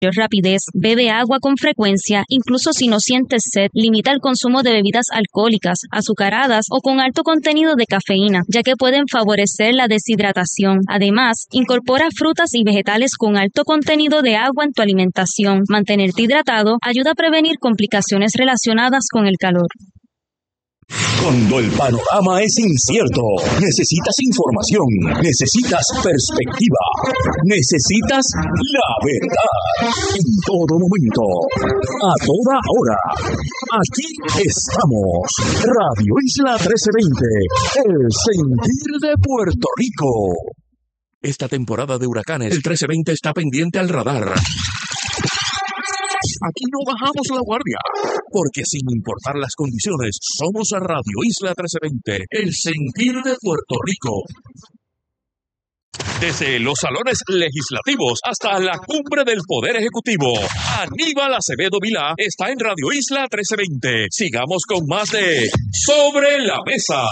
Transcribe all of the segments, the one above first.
rapidez, bebe agua con frecuencia, incluso si no sientes sed, limita el consumo de bebidas alcohólicas, azucaradas o con alto contenido de cafeína, ya que pueden favorecer la deshidratación. Además, incorpora frutas y vegetales con alto contenido de agua en tu alimentación. Mantenerte hidratado ayuda a prevenir complicaciones relacionadas con el calor. Cuando el panorama es incierto, necesitas información, necesitas perspectiva, necesitas la verdad. En todo momento, a toda hora. Aquí estamos. Radio Isla 1320, el sentir de Puerto Rico. Esta temporada de huracanes, el 1320 está pendiente al radar. Aquí no bajamos la guardia, porque sin importar las condiciones, somos a Radio Isla 1320, el sentir de Puerto Rico. Desde los salones legislativos hasta la cumbre del Poder Ejecutivo, Aníbal Acevedo Vilá está en Radio Isla 1320. Sigamos con más de Sobre la Mesa.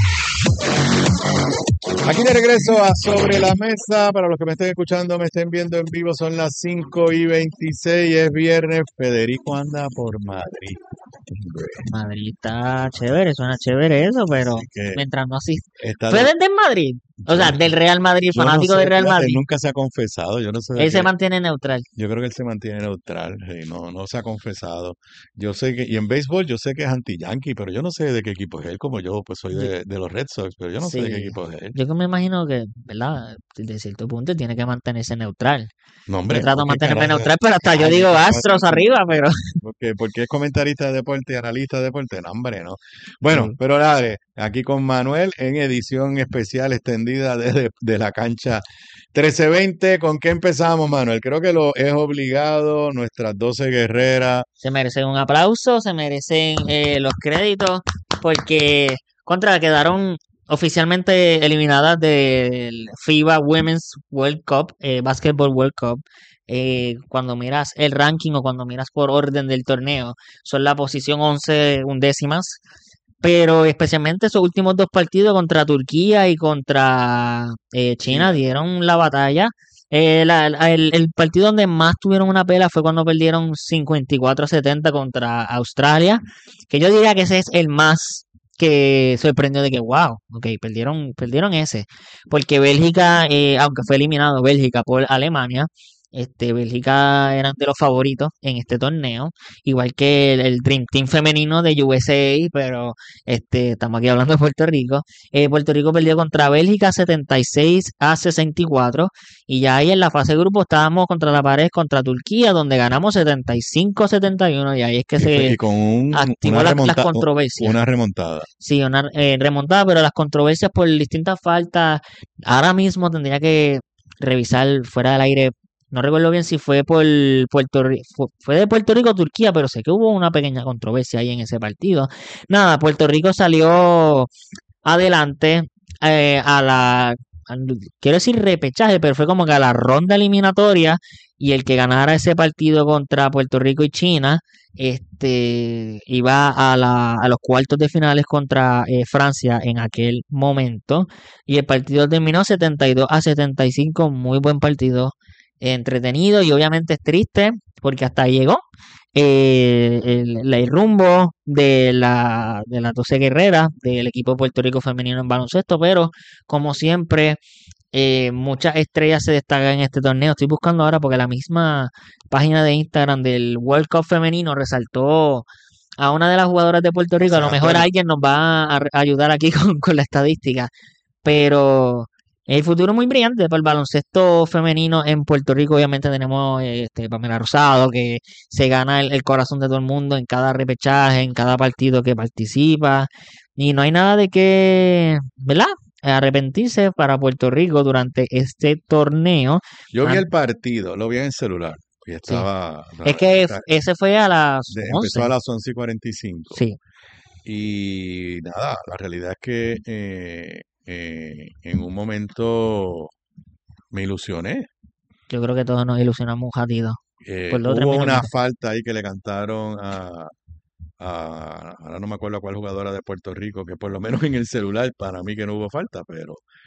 Aquí de regreso a Sobre la Mesa. Para los que me estén escuchando, me estén viendo en vivo, son las 5:26, es viernes. Federico anda por Madrid. Madrid está chévere, suena chévere eso, pero mientras no asiste. ¿Fue de... desde Madrid? O sea, del Real Madrid, fanático no sé, del Real Madrid. Nunca se ha confesado, yo no sé. Él se mantiene neutral. Yo creo que él se mantiene neutral, no se ha confesado. Yo sé que, y en béisbol yo sé que es anti-yankee, pero yo no sé de qué equipo es él, como yo pues soy de los Red Sox, pero yo no sé de qué equipo es él. Yo que me imagino que, ¿verdad? De cierto punto tiene que mantenerse neutral. No, hombre. Yo trato de mantenerme neutral, pero hasta yo digo Astros arriba, pero... Porque es comentarista de deporte y analista de deporte, no, hombre, ¿no? Bueno, pero dale, aquí con Manuel en edición especial extendida de la cancha 1320. ¿Con qué empezamos, Manuel? Creo que lo es obligado, nuestras 12 guerreras. Se merecen un aplauso, se merecen los créditos, porque quedaron oficialmente eliminadas del FIBA Women's World Cup, Basketball World Cup. Cuando miras el ranking o cuando miras por orden del torneo, son la posición 11 undécimas. Pero especialmente esos últimos dos partidos contra Turquía y contra China dieron la batalla. El partido donde más tuvieron una pela fue cuando perdieron 54-70 contra Australia, que yo diría que ese es el más que sorprendió de que wow, ok, perdieron ese, porque Bélgica, aunque fue eliminado Bélgica por Alemania, Bélgica eran de los favoritos en este torneo, igual que el Dream Team femenino de USA, pero estamos aquí hablando de Puerto Rico. Puerto Rico perdió contra Bélgica 76-64, y ya ahí en la fase de grupo estábamos contra la pared contra Turquía, donde ganamos 75-71, y ahí es que activó las controversias. Una remontada. Sí, una remontada, pero las controversias por distintas faltas, ahora mismo tendría que revisar fuera del aire. No recuerdo bien si fue por fue de Puerto Rico a Turquía, pero sé que hubo una pequeña controversia ahí en ese partido. Nada, Puerto Rico salió adelante quiero decir repechaje, pero fue como que a la ronda eliminatoria, y el que ganara ese partido contra Puerto Rico y China iba a los cuartos de finales contra Francia en aquel momento, y el partido terminó 72-75, muy buen partido, entretenido, y obviamente es triste porque hasta llegó el rumbo de las 12 guerreras del equipo de Puerto Rico femenino en baloncesto, pero como siempre muchas estrellas se destacan en este torneo. Estoy buscando ahora porque la misma página de Instagram del World Cup femenino resaltó a una de las jugadoras de Puerto Rico. A lo mejor alguien nos va a ayudar aquí con la estadística, pero el futuro es muy brillante para el baloncesto femenino en Puerto Rico. Obviamente tenemos Pamela Rosado, que se gana el corazón de todo el mundo en cada repechaje, en cada partido que participa, y no hay nada de qué, ¿verdad?, arrepentirse para Puerto Rico durante este torneo. Yo vi el partido, lo vi en el celular. Y estaba... Sí. Es que ese fue a las 11. Empezó a las 11:45. Sí. Y nada, la realidad es que en un momento me ilusioné. Yo creo que todos nos ilusionamos un ratito. Hubo una falta ahí que le cantaron ahora no me acuerdo a cuál jugadora de Puerto Rico, que por lo menos en el celular para mí que no hubo falta, pero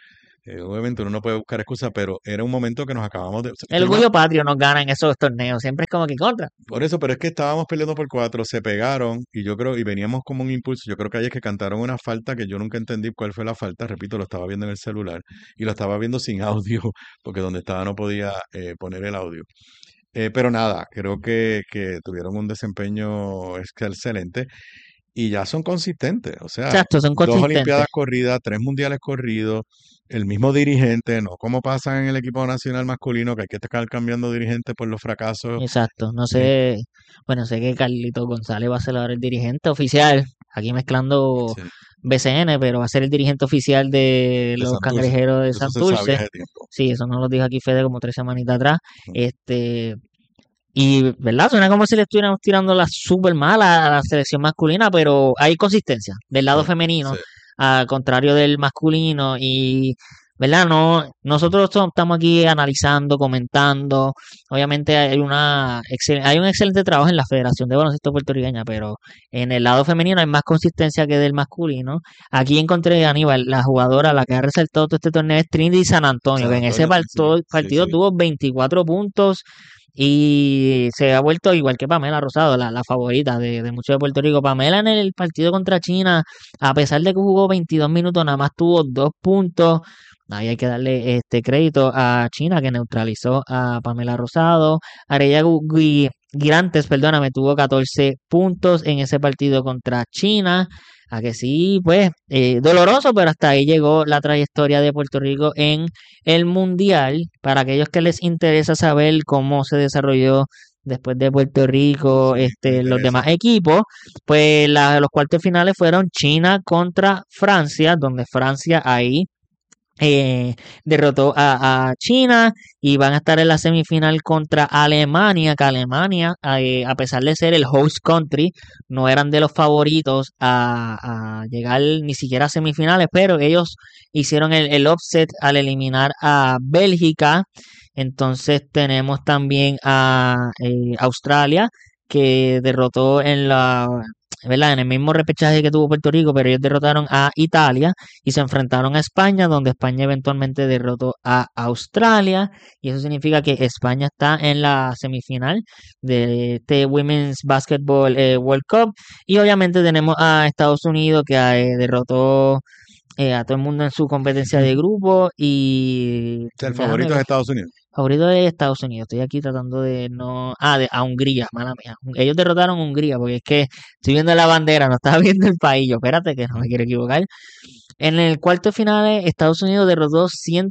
Obviamente uno no puede buscar excusas, pero era un momento que nos acabamos de... El orgullo patrio nos gana en esos torneos. Siempre es como que contra. Por eso, pero es que estábamos peleando por 4, se pegaron y yo creo, y veníamos como un impulso. Yo creo que ahí es que cantaron una falta que yo nunca entendí cuál fue la falta. Repito, lo estaba viendo en el celular y lo estaba viendo sin audio, porque donde estaba no podía poner el audio. Pero nada, creo que tuvieron un desempeño excelente y ya son consistentes. O sea, Exacto, son 2 consistentes. Olimpiadas corridas, 3 mundiales corridos, el mismo dirigente, no como pasa en el equipo nacional masculino, que hay que estar cambiando dirigente por los fracasos. Exacto. No sé. Bueno, sé que Carlito González va a ser ahora el dirigente oficial. Aquí mezclando Sí, BCN, pero va a ser el dirigente oficial de de los Santurce. Cangrejeros de Eso se Santurce. sabía hace tiempo. Sí, eso nos lo dijo aquí Fede como 3 semanitas atrás. Ujú. Y, ¿verdad? Suena como si le estuviéramos tirando la súper mala a la selección masculina, pero hay consistencia del lado Sí, femenino, sí. al contrario del masculino. Y, ¿verdad? No, nosotros estamos aquí analizando, comentando. Obviamente hay hay un excelente trabajo en la Federación de Baloncesto Puertorriqueña, pero en el lado femenino hay más consistencia que del masculino. Aquí encontré a Aníbal, la jugadora, la que ha resaltado todo este torneo es Trinity San Antonio, San que en ese Antonio, sí, partido sí. tuvo 24 puntos y se ha vuelto igual que Pamela Rosado, la favorita de muchos de Puerto Rico. Pamela en el partido contra China, a pesar de que jugó 22 minutos, nada más tuvo 2 puntos. Ahí hay que darle este crédito a China, que neutralizó a Pamela Rosado. Arella Girantes, perdóname, tuvo 14 puntos en ese partido contra China. A que sí, pues, doloroso, pero hasta ahí llegó la trayectoria de Puerto Rico en el Mundial. Para aquellos que les interesa saber cómo se desarrolló después de Puerto Rico, Sí, me los interesa. demás equipos, pues los cuartos finales fueron China contra Francia, donde Francia ahí eh, derrotó a China y van a estar en la semifinal contra Alemania, que Alemania, a pesar de ser el host country, no eran de los favoritos a llegar ni siquiera a semifinales, pero ellos hicieron el upset al eliminar a Bélgica. Entonces tenemos también a Australia, que derrotó ¿verdad? En el mismo repechaje que tuvo Puerto Rico, pero ellos derrotaron a Italia y se enfrentaron a España, donde España eventualmente derrotó a Australia, y eso significa que España está en la semifinal de este Women's Basketball World Cup. Y obviamente tenemos a Estados Unidos, que derrotó a todo el mundo en su competencia de grupo. Y O sea, el déjame favorito es ver. Estados Unidos. Favorito de Estados Unidos. Estoy aquí tratando de no. A Hungría, mala mía. Ellos derrotaron a Hungría, porque es que estoy viendo la bandera, no estaba viendo el país. Yo, espérate, que no me quiero equivocar. En el cuarto final, Estados Unidos derrotó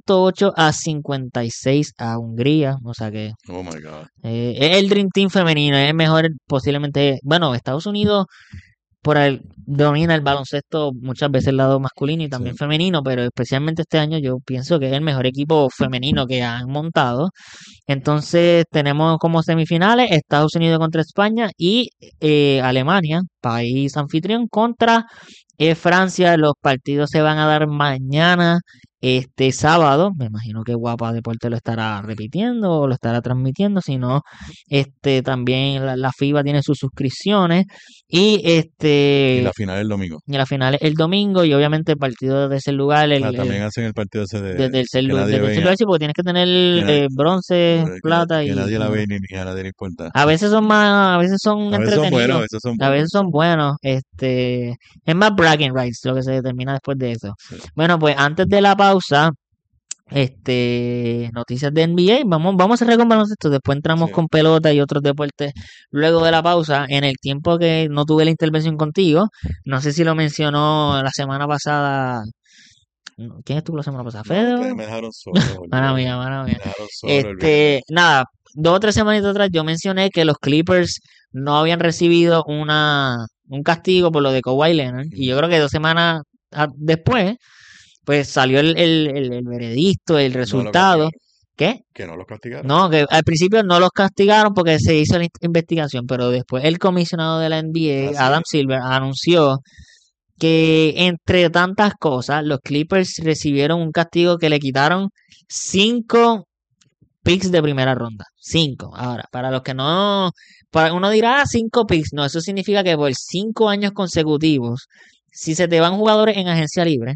108-56 a Hungría. O sea que Oh my God. es el Dream Team femenino. Es el mejor, posiblemente. Bueno, Estados Unidos domina el baloncesto muchas veces el lado masculino y Sí. también femenino, pero especialmente este año yo pienso que es el mejor equipo femenino que han montado. Entonces tenemos como semifinales Estados Unidos contra España y Alemania, país anfitrión, contra Francia. Los partidos se van a dar mañana, este sábado. Me imagino que Guapa Deporte lo estará repitiendo o lo estará transmitiendo. Si no, también la FIBA tiene sus suscripciones. Y Y la final el domingo. la final es el domingo. Y obviamente el partido de ese lugar, También hacen el partido ese de desde el que nadie desde el ve, celular, sí, porque tienes que tener bronce, plata que nadie la y oro. ve ni a nadie le importa. A veces son a veces son A veces son buenos, entretenidos, a veces son a buenos. veces son buenos. Es más bragging rights lo que se determina después de eso. Sí. Bueno, pues antes de la pausa, noticias de NBA, vamos a cerrar con baloncesto, después entramos Sí. con pelota y otros deportes luego de la pausa. En el tiempo que no tuve la intervención contigo, no sé si lo mencionó la semana pasada. ¿Quién estuvo la semana pasada? No, ¿Fede? ustedes me dejaron solo. Mala olvídate. mía, mala mía. Me dejaron solo, olvídate. Nada, 2 o 3 semanitas atrás yo mencioné que los Clippers no habían recibido un castigo por lo de Kawhi Leonard, y yo creo que 2 semanas después, pues salió el veredicto, el No lo resultado. castigaron. ¿Qué? Que no los castigaron. No, que al principio no los castigaron porque se hizo la investigación, pero después el comisionado de la NBA, Así Adam es. Silver, anunció que entre tantas cosas, los Clippers recibieron un castigo que le quitaron 5 picks de primera ronda. 5. Ahora, para los que no, uno dirá 5 picks. No, eso significa que por 5 años consecutivos, si se te van jugadores en agencia libre,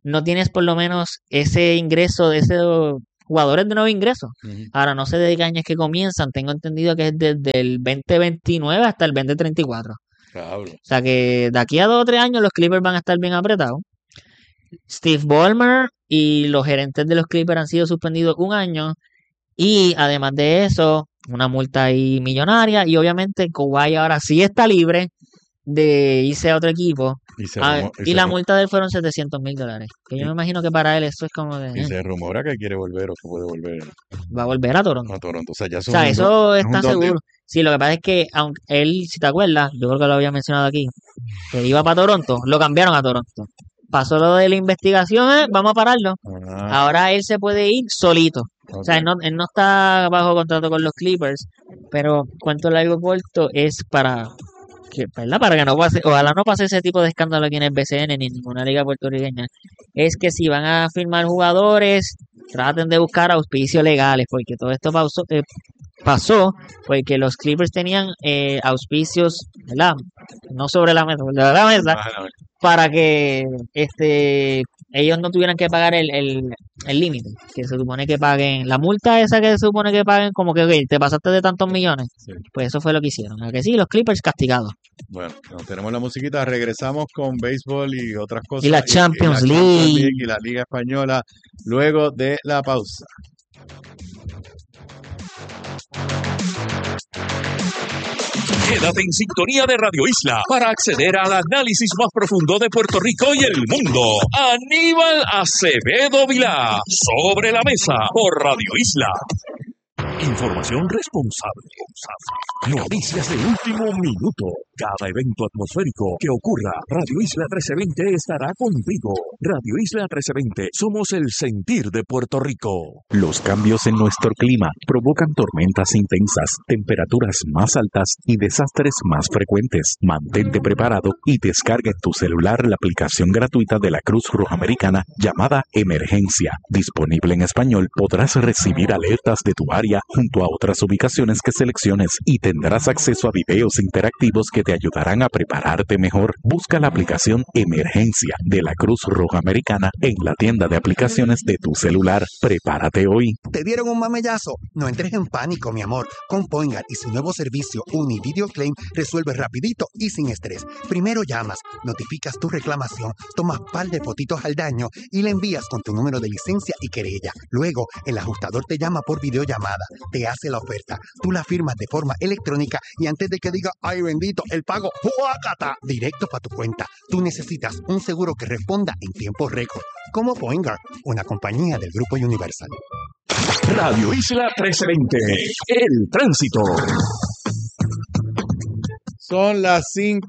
no tienes por lo menos ese ingreso de esos jugadores de nuevo ingreso. Ahora, no sé de qué años que comienzan, tengo entendido que es desde el 2029 hasta el 2034. Claro. O sea que de aquí a 2 o 3 años los Clippers van a estar bien apretados. Steve Ballmer y los gerentes de los Clippers han sido suspendidos 1 año. Y además de eso, una multa ahí millonaria. Y obviamente Kawhi ahora sí está libre de irse a otro equipo. Y la multa de él fueron $700,000. Que yo me imagino que para él eso es como de... Y se rumora que quiere volver o que puede volver. Va a volver a Toronto. A Toronto. O sea, ya o sea, eso está seguro. Sí, lo que pasa es que aunque él, si te acuerdas, yo creo que lo había mencionado aquí, que iba para Toronto, lo cambiaron a Toronto. Pasó lo de la investigación, vamos a pararlo. Ahora él se puede ir solito. Okay. O sea, él no está bajo contrato con los Clippers, pero cuento largo corto es para que, ¿verdad? Para que no pase, ojalá no pase ese tipo de escándalo aquí en el BCN ni en ninguna liga puertorriqueña. Es que si van a firmar jugadores, traten de buscar auspicios legales, porque todo esto pasó porque los Clippers tenían auspicios, ¿verdad? No sobre la mesa, para que ellos no tuvieran que pagar el límite, que se supone que paguen, la multa esa que se supone que paguen, como que okay, te pasaste de tantos millones, sí. Pues eso fue lo que hicieron, ¿a que sí? Los Clippers castigados. Bueno, tenemos la musiquita, regresamos con béisbol y otras cosas. Y la Champions League. Y la Liga Española, luego de la pausa. Quédate en sintonía de Radio Isla para acceder al análisis más profundo de Puerto Rico y el mundo. Aníbal Acevedo Vilá, sobre la mesa por Radio Isla. Información responsable. Noticias de último minuto. Cada evento atmosférico que ocurra, Radio Isla 1320 estará contigo. Radio Isla 1320, somos el sentir de Puerto Rico. Los cambios en nuestro clima provocan tormentas intensas, temperaturas más altas y desastres más frecuentes. Mantente preparado y descarga en tu celular la aplicación gratuita de la Cruz Roja Americana llamada Emergencia. Disponible en español, podrás recibir alertas de tu área junto a otras ubicaciones que selecciones y tendrás acceso a videos interactivos que te ayudarán a prepararte mejor. Busca la aplicación Emergencia de la Cruz Roja Americana en la tienda de aplicaciones de tu celular. Prepárate hoy. ¿Te dieron un mamellazo? No entres en pánico, mi amor. Con Poingar y su nuevo servicio Univideo Claim resuelves rapidito y sin estrés. Primero llamas, notificas tu reclamación, tomas par de fotitos al daño y le envías con tu número de licencia y querella. Luego, el ajustador te llama por videollamada, te hace la oferta, tú la firmas de forma electrónica y antes de que diga, ¡ay bendito!, el pago, ¡juácata!, directo para tu cuenta. Tú necesitas un seguro que responda en tiempo récord, como Poingar, una compañía del Grupo Universal. Radio Isla 1320, el tránsito. Son las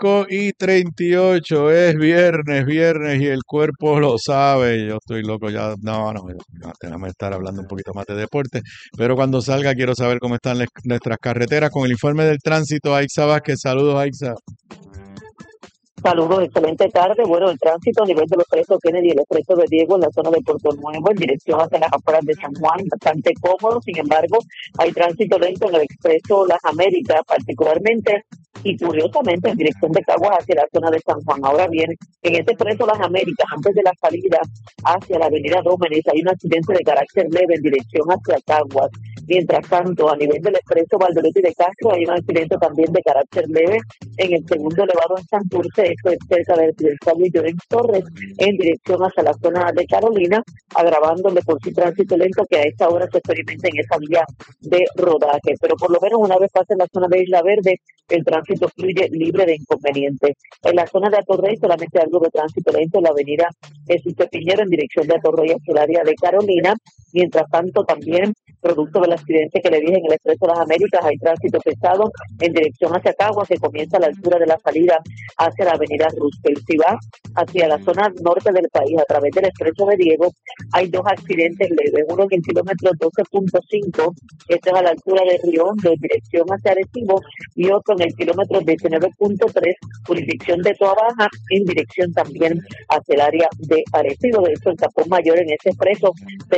5:38, es viernes y el cuerpo lo sabe. Yo estoy loco ya, no, déjame estar hablando un poquito más de deporte, pero cuando salga quiero saber cómo están nuestras carreteras con el informe del tránsito. Aixa Vázquez, saludos Aixa. Saludos, excelente tarde. Bueno, el tránsito a nivel de los expresos Kennedy y el expreso de Diego en la zona de Puerto Nuevo en dirección hacia las afueras de San Juan, bastante cómodo. Sin embargo, hay tránsito lento en el expreso Las Américas, particularmente y curiosamente en dirección de Caguas hacia la zona de San Juan. Ahora bien, en este expreso Las Américas, antes de la salida hacia la avenida Dómenes, hay un accidente de carácter leve en dirección hacia Caguas. Mientras tanto, a nivel del expreso Valdelotti de Castro, hay un accidente también de carácter leve en el segundo elevado en Santurce, esto es cerca del residencial Luis Llorens Torres, en dirección hacia la zona de Carolina, agravándole por sí tránsito lento que a esta hora se experimenta en esa vía de rodaje. Pero por lo menos una vez pase en la zona de Isla Verde, el tránsito fluye libre de inconvenientes. En la zona de Atorrey solamente algo de tránsito lento en la avenida Jesús Piñero en dirección de Atorrey hacia el área de Carolina. Mientras tanto, también, producto del accidente que le dije en el expreso Las Américas, hay tránsito pesado en dirección hacia Caguas, que comienza a la altura de la salida hacia la avenida Roosevelt. Si va hacia la zona norte del país a través del expreso de Diego, hay 2 accidentes leves, uno en el kilómetro 12.5, esto es a la altura de Río Hondo en dirección hacia Arecibo, y otro en el kilómetro 19.3, jurisdicción de Toa Baja, en dirección también hacia el área de Arecibo. De hecho, el tapón mayor en ese expreso se experimenta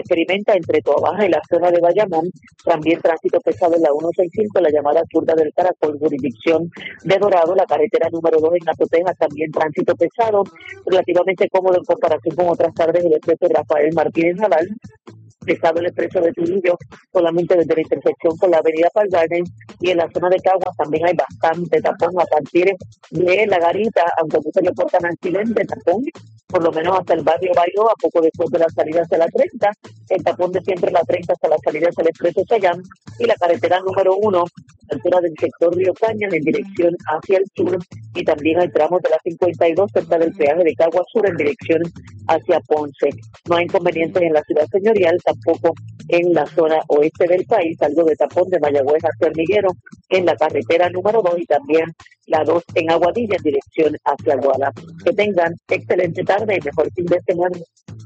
30 entre Toabaja y la zona de Bayamón. También tránsito pesado en la 165, la llamada curva del Caracol, jurisdicción de Dorado. La carretera número 2 en Atotejas, también tránsito pesado, relativamente cómodo en comparación con otras tardes del expreso Rafael Martínez Nadal. Pesado el expreso de Trujillo, solamente desde la intersección con la avenida Park Garden, y en la zona de Caguas también hay bastante tapón a partir de La Garita, aunque no se le portan accidente, tapón, por lo menos hasta el barrio Bayo, a poco después de la salida hacia la 30, el tapón de siempre la 30 hasta la salida hacia el expreso Sayán, y la carretera número 1, altura del sector Río Cañas, en dirección hacia el sur, y también hay tramos de la 52 cerca del peaje de Caguas Sur en dirección hacia Ponce. No hay inconvenientes en la ciudad señorial, tampoco en la zona oeste del país, algo de tapón de Mayagüez hacia Hormiguero en la carretera número 2 y también la 2 en Aguadilla en dirección hacia Aguada. Que tengan excelente tarde y mejor fin de semana.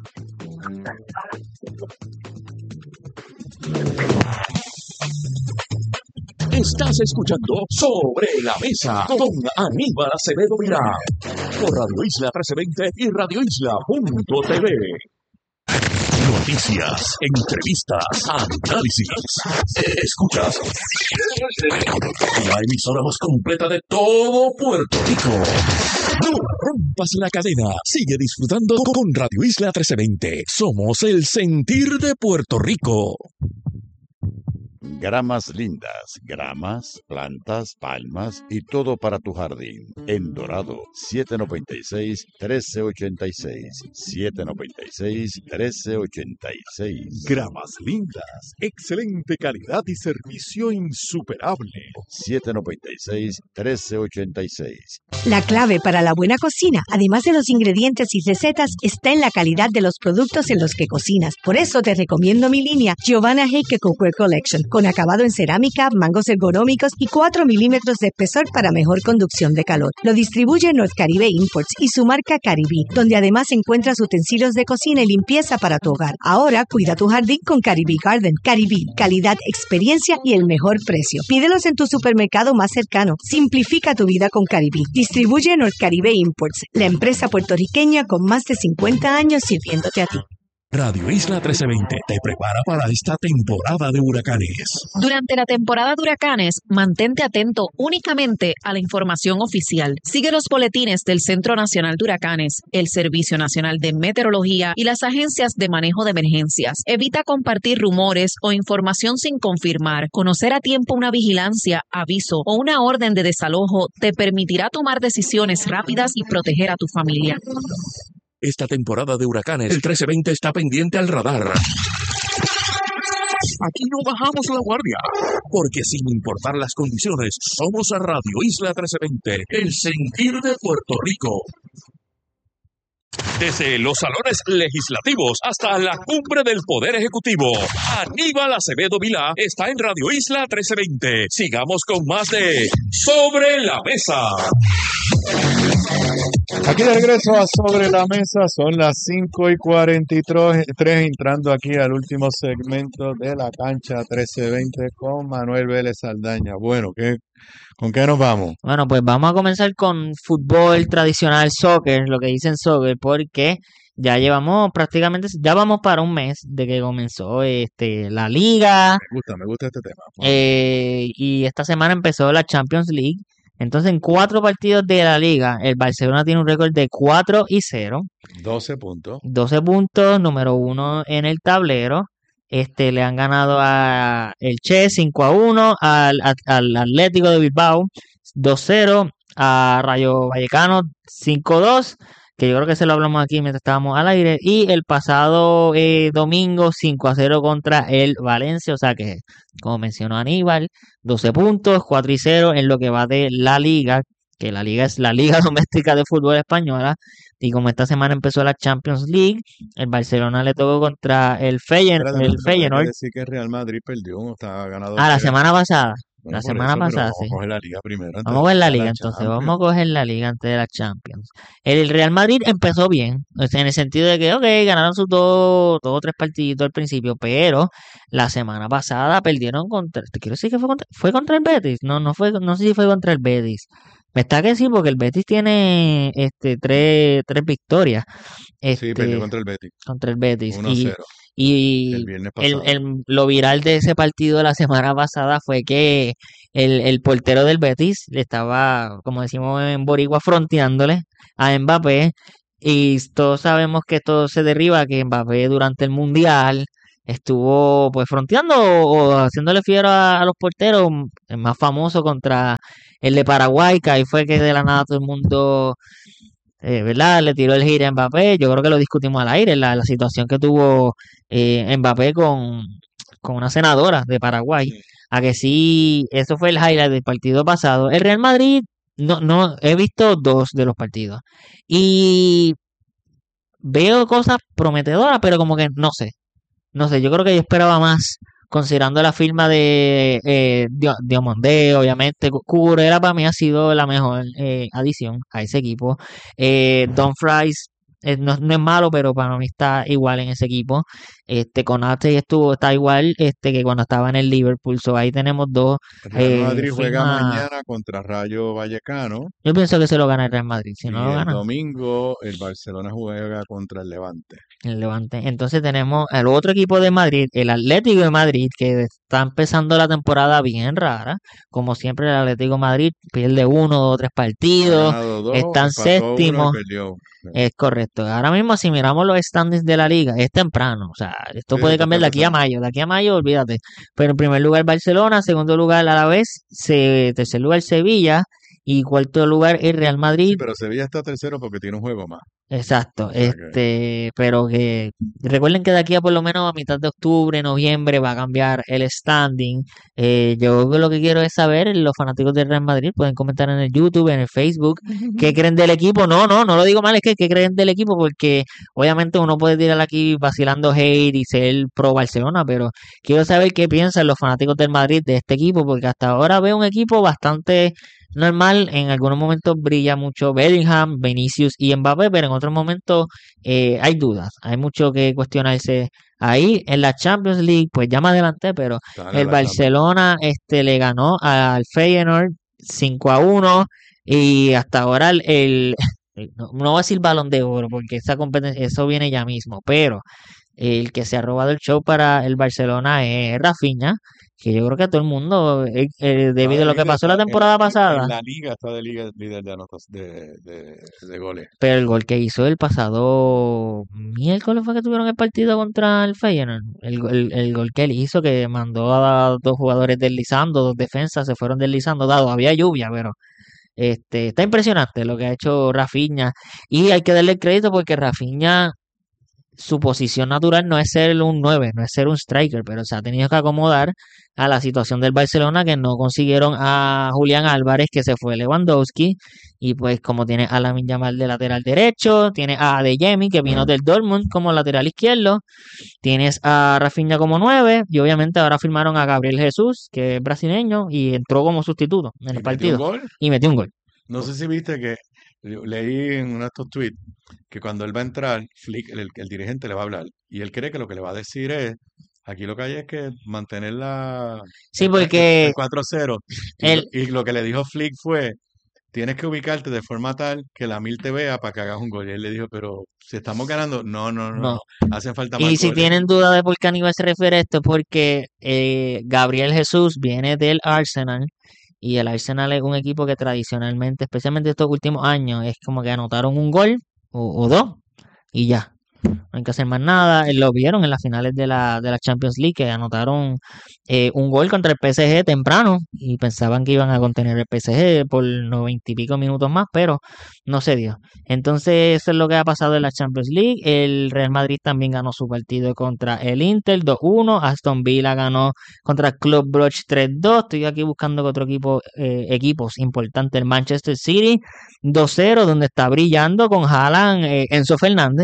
Estás escuchando Sobre la Mesa con Aníbal Acevedo Vilá por Radio Isla 1320 y radioisla.tv. Noticias, entrevistas, análisis. Escuchas la emisora más completa de todo Puerto Rico. No rompas la cadena. Sigue disfrutando con Radio Isla 1320. Somos el sentir de Puerto Rico. Gramas lindas, gramas, plantas, palmas y todo para tu jardín. En Dorado, 796-1386. 796-1386. Gramas lindas, excelente calidad y servicio insuperable. 796-1386. La clave para la buena cocina, además de los ingredientes y recetas, está en la calidad de los productos en los que cocinas. Por eso te recomiendo mi línea Giovanna Heike Cookware Collection, con acabado en cerámica, mangos ergonómicos y 4 milímetros de espesor para mejor conducción de calor. Lo distribuye North Caribe Imports y su marca Caribí, donde además encuentras utensilios de cocina y limpieza para tu hogar. Ahora cuida tu jardín con Caribí Garden. Caribí, calidad, experiencia y el mejor precio. Pídelos en tu supermercado más cercano. Simplifica tu vida con Caribí. Distribuye North Caribe Imports, la empresa puertorriqueña con más de 50 años sirviéndote a ti. Radio Isla 1320 te prepara para esta temporada de huracanes. Durante la temporada de huracanes, mantente atento únicamente a la información oficial. Sigue los boletines del Centro Nacional de Huracanes, el Servicio Nacional de Meteorología y las agencias de manejo de emergencias. Evita compartir rumores o información sin confirmar. Conocer a tiempo una vigilancia, aviso o una orden de desalojo te permitirá tomar decisiones rápidas y proteger a tu familia. Esta temporada de huracanes, el 1320 está pendiente al radar. Aquí no bajamos la guardia, porque sin importar las condiciones, somos a Radio Isla 1320, el sentir de Puerto Rico. Desde los salones legislativos hasta la cumbre del Poder Ejecutivo, Aníbal Acevedo Vilá está en Radio Isla 1320. Sigamos con más de Sobre la Mesa. Aquí de regreso a Sobre la Mesa, son las 5:43, entrando aquí al último segmento de la cancha 1320 con Manuel Vélez Saldaña. Bueno, ¿con qué nos vamos? Bueno, pues vamos a comenzar con fútbol tradicional, soccer, lo que dicen soccer, porque ya llevamos ya vamos para un mes de que comenzó la liga. Me gusta este tema. Y esta semana empezó la Champions League. Entonces, en 4 partidos de la liga, el Barcelona tiene un récord de 4-0. 12 puntos. 12 puntos, número 1 en el tablero. Le han ganado a el Che 5-1, al Atlético de Bilbao 2-0, a Rayo Vallecano 5-2, que yo creo que se lo hablamos aquí mientras estábamos al aire, y el pasado domingo 5-0 contra el Valencia, o sea que, como mencionó Aníbal, 12 puntos, 4-0 en lo que va de la liga, que la liga es la Liga Doméstica de Fútbol Española, y como esta semana empezó la Champions League, el Barcelona le tocó contra el Feyenoord. Decir que el Real Madrid perdió, está ganado. La semana pasada. Bueno, la semana pasada, sí. Vamos a coger la liga primero. Vamos a coger la liga, entonces. Vamos a coger la liga antes de la Champions. El Real Madrid empezó bien, en el sentido de que, ganaron sus dos o tres partiditos al principio, pero la semana pasada perdieron contra, quiero decir que fue contra el Betis. No sé si fue contra el Betis. Me está que sí, porque el Betis tiene tres victorias. Sí, perdió contra el Betis. Contra el Betis. 1-0. El Y viernes pasado. lo viral de ese partido la semana pasada fue que el portero del Betis le estaba, como decimos en Boricua, fronteándole a Mbappé. Y todos sabemos que esto se derriba, que Mbappé durante el Mundial estuvo pues fronteando o haciéndole fiero a los porteros. El más famoso contra el de Paraguay, que ahí fue que de la nada todo el mundo, ¿verdad? Le tiró el gira a Mbappé. Yo creo que lo discutimos al aire, la situación que tuvo Mbappé con una senadora de Paraguay. Sí. A que sí, eso fue el highlight del partido pasado. El Real Madrid, no, he visto 2 de los partidos. Y veo cosas prometedoras, pero como que no sé. No sé, yo creo que yo esperaba más, considerando la firma de Diomandé, obviamente. Cucurella para mí ha sido la mejor adición a ese equipo. Dumfries no es malo, pero para mí está igual en ese equipo. Konate está igual que cuando estaba en el Liverpool. So, ahí tenemos 2 El Real Madrid juega firmas. mañana contra Rayo Vallecano Yo pienso que se lo gana el Real Madrid. Si y no lo el gana, domingo el Barcelona juega contra el Levante. el Levante. Entonces tenemos el otro equipo de Madrid, el Atlético de Madrid, que está empezando la temporada bien rara. Como siempre, el Atlético de Madrid pierde 1, 2, 3 Ha partidos. ganado 2, Están empató 1 y séptimo. perdió. Es correcto. Ahora mismo, si miramos los standings de la liga, es temprano. O sea, esto Sí, puede esto cambiar está de aquí a empezando. mayo. De aquí a mayo, olvídate. Pero en primer lugar, Barcelona. Segundo lugar, Alavés. Tercer lugar, Sevilla. Y cuarto lugar, el Real Sí, Madrid. pero Sevilla está tercero porque tiene un juego más. Exacto, O sea que pero que recuerden que de aquí a por lo menos a mitad de octubre, noviembre va a cambiar el standing. Yo lo que quiero es saber, los fanáticos del Real Madrid pueden comentar en el YouTube, en el Facebook, qué creen del equipo. No lo digo mal, es que qué creen del equipo, porque obviamente uno puede tirar aquí vacilando hate y ser pro Barcelona, pero quiero saber qué piensan los fanáticos del Madrid de este equipo, porque hasta ahora veo un equipo bastante normal. En algunos momentos brilla mucho Bellingham, Vinicius y Mbappé, pero en otros momentos hay dudas, hay mucho que cuestionarse ahí. En la Champions League, pues ya me adelanté, pero están el en la Champions. Barcelona le ganó al Feyenoord 5-1 y hasta ahora no voy a decir Balón de Oro porque esa competencia, eso viene ya mismo, pero el que se ha robado el show para el Barcelona es Rafinha, que yo creo que todo el mundo, Está debido de a lo que líder, pasó está la temporada en pasada, la liga, está de líder de anotas de goles. pero el gol que hizo el pasado miércoles fue que tuvieron el partido contra el Feyenoord. El gol que él hizo, que mandó a 2 jugadores deslizando, 2 defensas se fueron deslizando, dado había lluvia, pero está impresionante lo que ha hecho Rafinha. Y hay que darle el crédito porque Rafinha, su posición natural no es ser un 9, no es ser un striker, pero se ha tenido que acomodar a la situación del Barcelona, que no consiguieron a Julián Álvarez, que se fue Lewandowski, y pues como tiene a Lamine Yamal de lateral derecho, tiene a Adeyemi, que vino del Dortmund como lateral izquierdo, tienes a Rafinha como 9, y obviamente ahora firmaron a Gabriel Jesús, que es brasileño, y entró como sustituto en el Y metió un partido, gol. y metió un gol. No sé si viste que leí en uno de estos tweets que cuando él va a entrar, Flick, el dirigente le va a hablar y él cree que lo que le va a decir es, aquí lo que hay es que mantener Sí, el porque 4-0 él, y lo que le dijo Flick fue, tienes que ubicarte de forma tal que la Mil te vea para que hagas un gol. Y él le dijo, pero si estamos ganando, no, hacen falta más Y si goles. tienen duda de por qué Aníbal se refiere a esto, es porque Gabriel Jesús viene del Arsenal y el Arsenal es un equipo que tradicionalmente, especialmente estos últimos años, es como que anotaron un gol o 2 y ya. No hay que hacer más nada. Lo vieron en las finales de la Champions League, que anotaron un gol contra el PSG temprano y pensaban que iban a contener el PSG por 90 y pico minutos más, pero no se dio. Entonces, eso es lo que ha pasado en la Champions League. El Real Madrid también ganó su partido contra el Inter 2-1. Aston Villa ganó contra el Club Brugge 3-2. Estoy aquí buscando que otro equipos importantes, el Manchester City 2-0, donde está brillando con Haaland, Enzo Fernández,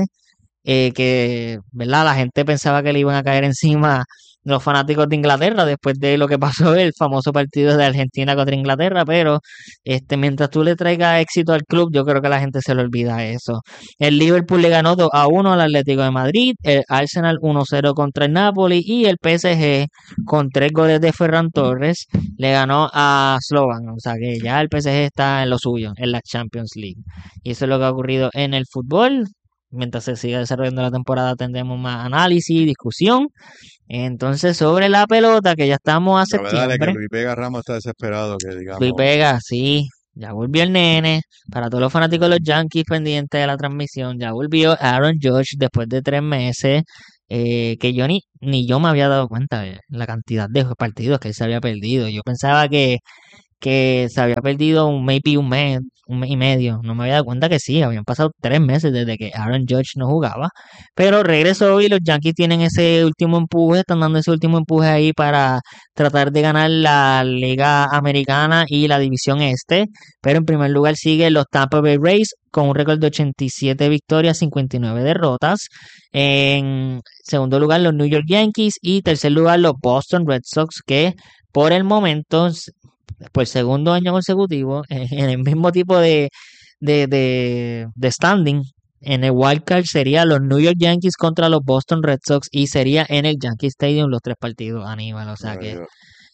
que, ¿verdad? La gente pensaba que le iban a caer encima los fanáticos de Inglaterra después de lo que pasó el famoso partido de Argentina contra Inglaterra, pero mientras tú le traigas éxito al club, yo creo que la gente se le olvida eso. El Liverpool le ganó 2-1 al Atlético de Madrid, el Arsenal 1-0 contra el Napoli y el PSG con 3 goles de Ferran Torres le ganó a Slovan, o sea que ya el PSG está en lo suyo, en la Champions League. Y eso es lo que ha ocurrido en el fútbol. mientras se siga desarrollando la temporada tendremos más análisis, discusión. Entonces, sobre la pelota, que ya estamos a Dale, que septiembre. Luis Vega Ramos está desesperado, que digamos. Luis Vega, sí, ya volvió el nene. Para todos los fanáticos de los Yankees pendientes de la transmisión, ya volvió Aaron Judge después de 3 meses. Que yo ni yo me había dado cuenta de la cantidad de partidos que él se había perdido. Yo pensaba que se había perdido un mes y medio. No me había dado cuenta que sí, habían pasado 3 meses desde que Aaron Judge no jugaba. Pero regresó y los Yankees tienen ese último empuje, están dando ese último empuje ahí para tratar de ganar la Liga Americana y la División Este. Pero en primer lugar siguen los Tampa Bay Rays con un récord de 87 victorias, 59 derrotas. En segundo lugar los New York Yankees y tercer lugar los Boston Red Sox, que por el momento, por segundo año consecutivo, en el mismo tipo de standing, en el wildcard sería los New York Yankees contra los Boston Red Sox y sería en el Yankee Stadium los 3 partidos, Aníbal. O sea que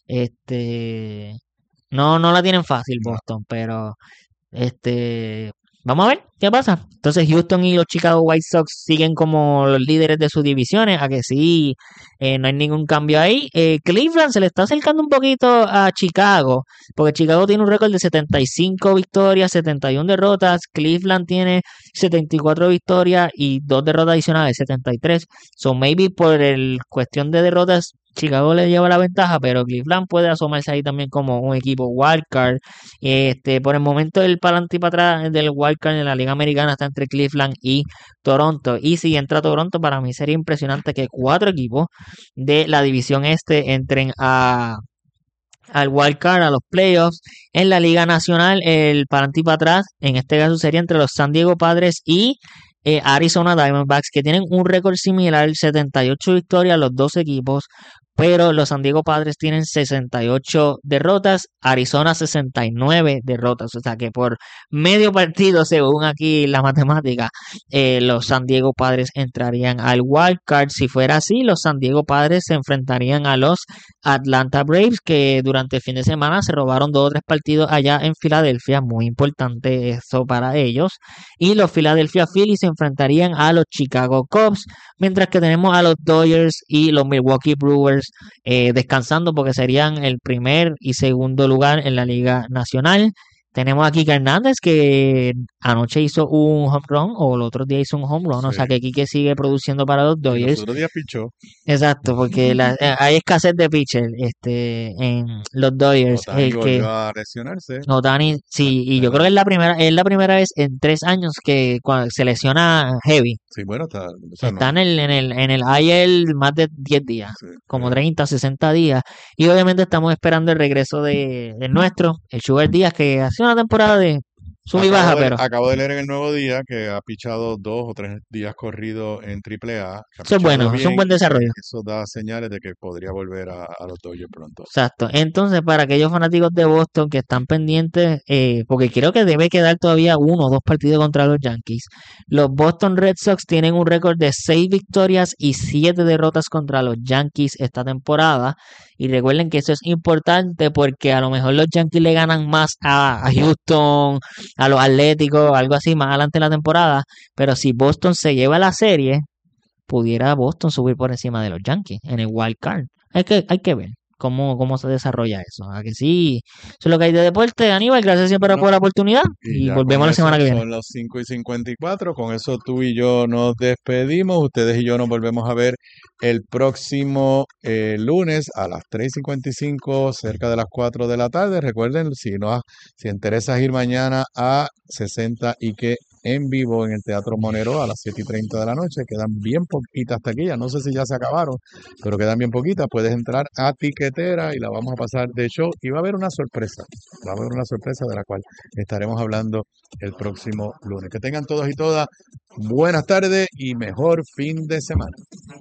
no la tienen fácil Boston, pero vamos a ver qué pasa. Entonces Houston y los Chicago White Sox siguen como los líderes de sus divisiones, a que sí, no hay ningún cambio ahí. Cleveland se le está acercando un poquito a Chicago, porque Chicago tiene un récord de 75 victorias, 71 derrotas. Cleveland tiene 74 victorias y 2 derrotas adicionales, 73. So maybe por el cuestión de derrotas Chicago le lleva la ventaja, pero Cleveland puede asomarse ahí también como un equipo wildcard. Por el momento el para adelante y para atrás del wildcard en la Liga Americana está entre Cleveland y Toronto. Y si entra Toronto, para mí sería impresionante que 4 equipos de la división este entren al wildcard, a los playoffs. En la Liga Nacional, el para adelante y para atrás, en este caso sería entre los San Diego Padres y Arizona Diamondbacks, que tienen un récord similar, 78 victorias los dos equipos, pero los San Diego Padres tienen 68 derrotas, Arizona 69 derrotas, o sea que por medio partido, según aquí la matemática, los San Diego Padres entrarían al wild card. Si fuera así, los San Diego Padres se enfrentarían a los Atlanta Braves, que durante el fin de semana se robaron 2 o 3 partidos allá en Filadelfia, muy importante eso para ellos, y los Philadelphia Phillies se enfrentarían a los Chicago Cubs, mientras que tenemos a los Dodgers y los Milwaukee Brewers descansando porque serían el primer y segundo lugar en la Liga Nacional. Tenemos a Kike Hernández, que anoche hizo un home run, o el otro día hizo un home run, sí. O sea que Kike sigue produciendo para los Dodgers. El otro día pichó. Exacto, porque hay escasez de pitcher en los Dodgers. Otani volvió a lesionarse. Otani, sí, y yo creo que es la primera vez en 3 años que se lesiona heavy. Sí, bueno, está en el IL más de 10 días, sí, como 30, 60 días. Y obviamente estamos esperando el regreso de nuestro, el Sugar Díaz, que hace una temporada de sub y baja, pero acabo de leer en el Nuevo Día que ha pichado 2 o 3 días corridos en AAA. Eso es bueno, es un buen desarrollo. Eso da señales de que podría volver a los Dodgers pronto. Exacto. Entonces, para aquellos fanáticos de Boston que están pendientes, porque creo que debe quedar todavía 1 o 2 partidos contra los Yankees, los Boston Red Sox tienen un récord de 6 victorias y 7 derrotas contra los Yankees esta temporada. Y recuerden que eso es importante porque a lo mejor los Yankees le ganan más a Houston, a los Atléticos, algo así más adelante en la temporada. Pero si Boston se lleva la serie, pudiera Boston subir por encima de los Yankees en el wild card. Hay que ver cómo se desarrolla eso. ¿A que sí? Eso es lo que hay de deporte. Aníbal, gracias siempre por la oportunidad. Y volvemos la semana que viene. Son las 5:54. Con eso tú y yo nos despedimos. Ustedes y yo nos volvemos a ver el próximo lunes a las 3:55, cerca de las 4 de la tarde. Recuerden, si interesa ir mañana a 60 y que en vivo en el Teatro Monero a las 7:30 de la noche. Quedan bien poquitas taquillas, no sé si ya se acabaron, pero quedan bien poquitas. Puedes entrar a Tiquetera y la vamos a pasar de show y va a haber una sorpresa. Va a haber una sorpresa de la cual estaremos hablando el próximo lunes. Que tengan todos y todas buenas tardes y mejor fin de semana.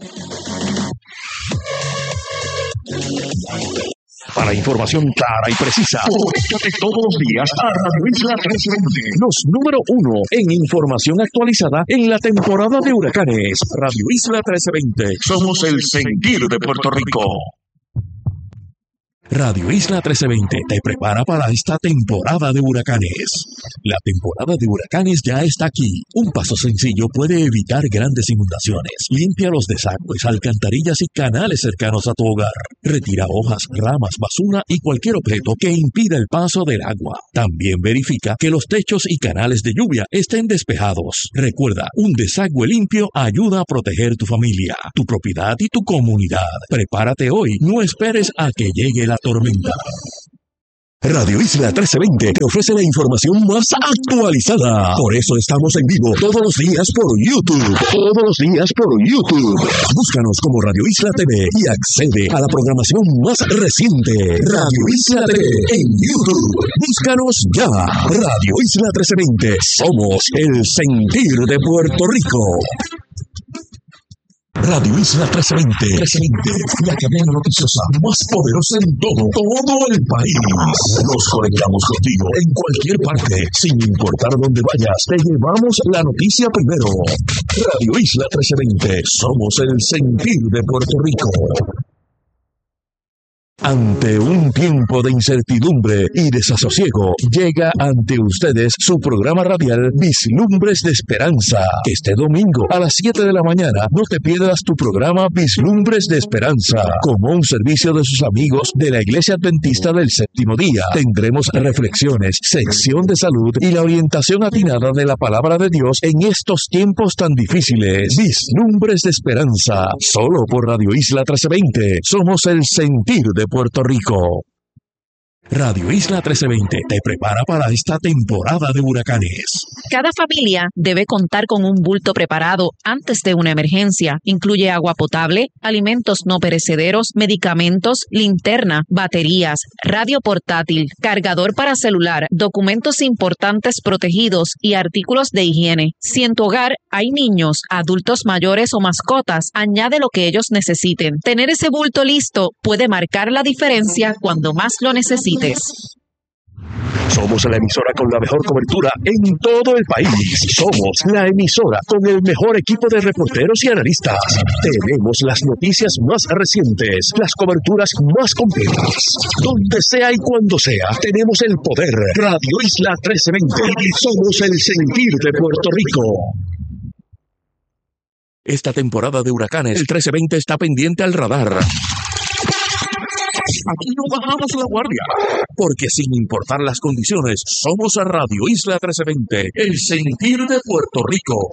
Para información clara y precisa, conéctate todos los días a Radio Isla 1320, los número 1 en información actualizada en la temporada de huracanes. Radio Isla 1320, somos el sentir de Puerto Rico. Radio Isla 1320 te prepara para esta temporada de huracanes. La temporada de huracanes ya está aquí. Un paso sencillo puede evitar grandes inundaciones. Limpia los desagües, alcantarillas y canales cercanos a tu hogar. Retira hojas, ramas, basura y cualquier objeto que impida el paso del agua. También verifica que los techos y canales de lluvia estén despejados. Recuerda, un desagüe limpio ayuda a proteger tu familia, tu propiedad y tu comunidad. Prepárate hoy, no esperes a que llegue la tormenta. Radio Isla 1320 te ofrece la información más actualizada. Por eso estamos en vivo todos los días por YouTube. Todos los días por YouTube. Búscanos como Radio Isla TV y accede a la programación más reciente. Radio Isla TV en YouTube. Búscanos ya. Radio Isla 1320. Somos el sentir de Puerto Rico. Radio Isla 1320, la cadena noticiosa más poderosa en todo el país. Nos conectamos contigo en cualquier parte, sin importar dónde vayas, te llevamos la noticia primero. Radio Isla 1320, somos el sentir de Puerto Rico. Ante un tiempo de incertidumbre y desasosiego, llega ante ustedes su programa radial Vislumbres de Esperanza. Este domingo a las 7 de la mañana no te pierdas tu programa Vislumbres de Esperanza. Como un servicio de sus amigos de la Iglesia Adventista del Séptimo Día, tendremos reflexiones, sección de salud y la orientación atinada de la Palabra de Dios en estos tiempos tan difíciles. Vislumbres de Esperanza, solo por Radio Isla 1320. Somos el sentir de Puerto Rico. Radio Isla 1320 te prepara para esta temporada de huracanes. Cada familia debe contar con un bulto preparado antes de una emergencia. Incluye agua potable, alimentos no perecederos, medicamentos, linterna, baterías, radio portátil, cargador para celular, documentos importantes protegidos y artículos de higiene. Si en tu hogar hay niños, adultos mayores o mascotas, añade lo que ellos necesiten. Tener ese bulto listo puede marcar la diferencia cuando más lo necesites. Somos la emisora con la mejor cobertura en todo el país. Somos la emisora con el mejor equipo de reporteros y analistas. Tenemos las noticias más recientes, las coberturas más completas. Donde sea y cuando sea, tenemos el poder. Radio Isla 1320. Somos el sentir de Puerto Rico. Esta temporada de huracanes, el 1320 está pendiente al radar. Aquí no bajamos la guardia, porque sin importar las condiciones, somos a Radio Isla 1320, el sentir de Puerto Rico.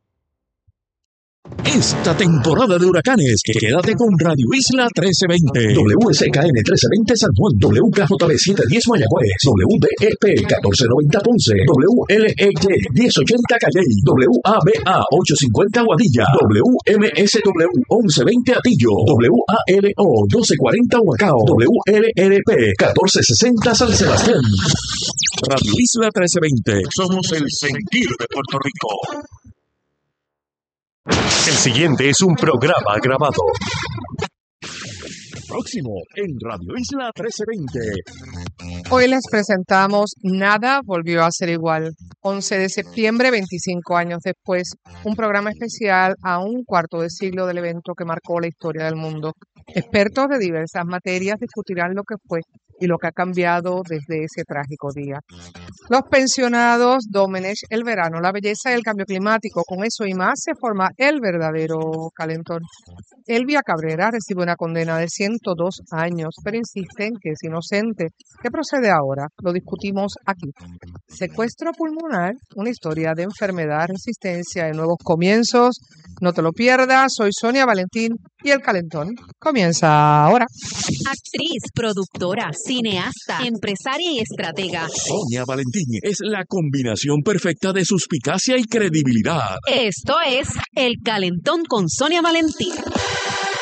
Esta temporada de huracanes, quédate con Radio Isla 1320. WSKN 1320 San Juan, WKJB 710 Mayagüez, WDEP 1490 Ponce, WLEY 1080 Calley, WABA 850 Guadilla, WMSW 1120 Atillo, WALO 1240 Huacao, WLRP 1460 San Sebastián. Radio Isla 1320, somos el sentir de Puerto Rico. El siguiente es un programa grabado. Próximo en Radio Isla 1320. Hoy les presentamos Nada volvió a ser igual. 11 de septiembre, 25 años después, un programa especial a un cuarto de siglo del evento que marcó la historia del mundo. Expertos de diversas materias discutirán lo que fue y lo que ha cambiado desde ese trágico día. Los pensionados, Domenech, el verano, la belleza y el cambio climático, con eso y más se forma el verdadero calentón. Elvia Cabrera recibe una condena de 102 años, pero insiste en que es inocente. ¿Qué procede ahora? Lo discutimos aquí. Secuestro pulmonar, una historia de enfermedad, resistencia y nuevos comienzos. No te lo pierdas, soy Sonia Valentín y el calentón comienza ahora. Actriz, productora, cineasta, empresaria y estratega. Sonia Valentín es la combinación perfecta de suspicacia y credibilidad. Esto es El Calentón con Sonia Valentín.